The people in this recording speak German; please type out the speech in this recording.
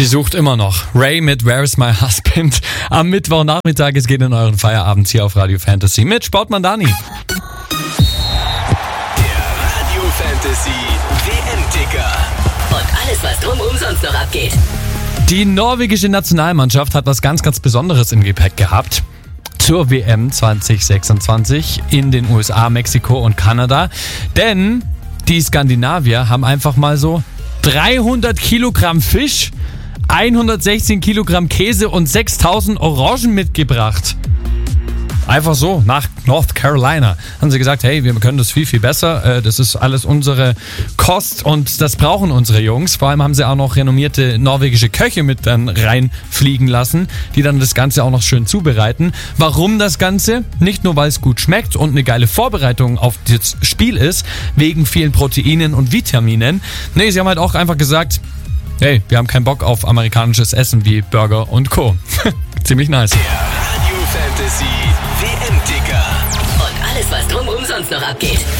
Sie sucht immer noch. Ray mit Where's My Husband am Mittwochnachmittag. Es geht in euren Feierabend hier auf Radio Fantasy mit Sportmann Dani. Der Radio Fantasy WM-Ticker. Und alles, was drumherum sonst noch abgeht. Die norwegische Nationalmannschaft hat was ganz, ganz Besonderes im Gepäck gehabt. Zur WM 2026 in den USA, Mexiko und Kanada. Denn die Skandinavier haben einfach mal so 300 Kilogramm Fisch, 116 Kilogramm Käse und 6000 Orangen mitgebracht. Einfach so, nach North Carolina. Haben sie gesagt, hey, wir können das viel, viel besser. Das ist alles unsere Kost und das brauchen unsere Jungs. Vor allem haben sie auch noch renommierte norwegische Köche mit dann reinfliegen lassen, die dann das Ganze auch noch schön zubereiten. Warum das Ganze? Nicht nur, weil es gut schmeckt und eine geile Vorbereitung auf das Spiel ist, wegen vielen Proteinen und Vitaminen. Nee, sie haben halt auch einfach gesagt, hey, wir haben keinen Bock auf amerikanisches Essen wie Burger und Co. Ziemlich nice. Der Radio Fantasy WM-Ticker. Und alles, was drumherum sonst noch abgeht.